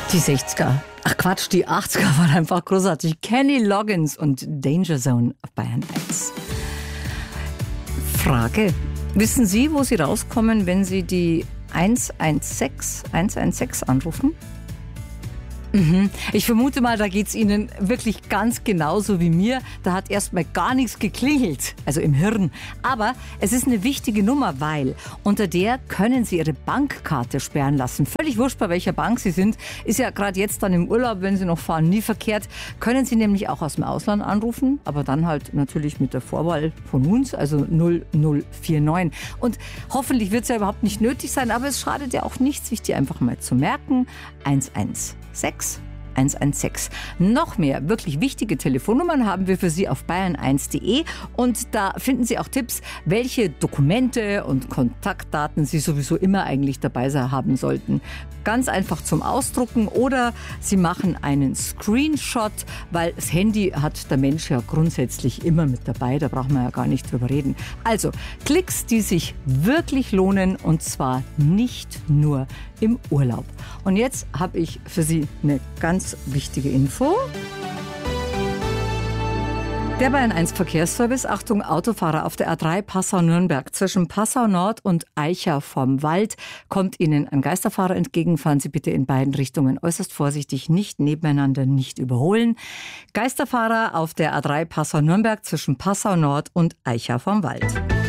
Die 60er. Ach Quatsch, die 80er waren einfach großartig. Kenny Loggins und Danger Zone auf Bayern 1. Frage. Wissen Sie, wo Sie rauskommen, wenn Sie die 116 anrufen? Ich vermute mal, da geht es Ihnen wirklich ganz genauso wie mir. Da hat erstmal gar nichts geklingelt, also im Hirn. Aber es ist eine wichtige Nummer, weil unter der können Sie Ihre Bankkarte sperren lassen. Völlig wurscht, bei welcher Bank Sie sind. Ist ja gerade jetzt dann im Urlaub, wenn Sie noch fahren, nie verkehrt. Können Sie nämlich auch aus dem Ausland anrufen, aber dann halt natürlich mit der Vorwahl von uns, also 0049. Und hoffentlich wird es ja überhaupt nicht nötig sein, aber es schadet ja auch nichts, sich die einfach mal zu merken. 116 116. Noch mehr wirklich wichtige Telefonnummern haben wir für Sie auf bayern1.de und da finden Sie auch Tipps, welche Dokumente und Kontaktdaten Sie sowieso immer eigentlich dabei haben sollten. Ganz einfach zum Ausdrucken oder Sie machen einen Screenshot, weil das Handy hat der Mensch ja grundsätzlich immer mit dabei, da brauchen wir ja gar nicht drüber reden. Also Klicks, die sich wirklich lohnen und zwar nicht nur im Urlaub. Und jetzt habe ich für Sie eine ganz wichtige Info. Der Bayern 1 Verkehrsservice, Achtung Autofahrer auf der A3 Passau-Nürnberg zwischen Passau Nord und Eicha vom Wald kommt Ihnen ein Geisterfahrer entgegen. Fahren Sie bitte in beiden Richtungen äußerst vorsichtig, nicht nebeneinander, nicht überholen. Geisterfahrer auf der A3 Passau-Nürnberg zwischen Passau Nord und Eicha vom Wald.